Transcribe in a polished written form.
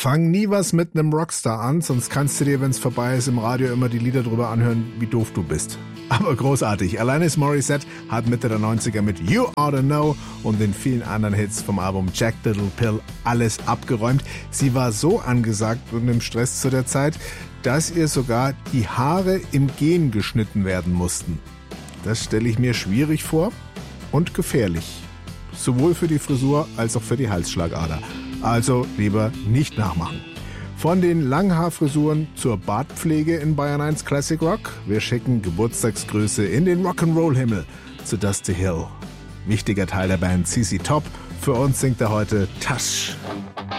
Fang nie was mit einem Rockstar an, sonst kannst du dir, wenn's vorbei ist, im Radio immer die Lieder drüber anhören, wie doof du bist. Aber großartig. Alanis Morissette hat Mitte der 90er mit You Oughta Know und den vielen anderen Hits vom Album Jagged Little Pill alles abgeräumt. Sie war so angesagt und im Stress zu der Zeit, dass ihr sogar die Haare im Gehen geschnitten werden mussten. Das stelle ich mir schwierig vor und gefährlich. Sowohl für die Frisur als auch für die Halsschlagader. Also lieber nicht nachmachen. Von den Langhaarfrisuren zur Bartpflege in Bayern 1 Classic Rock. Wir schicken Geburtstagsgrüße in den Rock'n'Roll-Himmel zu Dusty Hill. Wichtiger Teil der Band ZZ Top. Für uns singt er heute Tasch.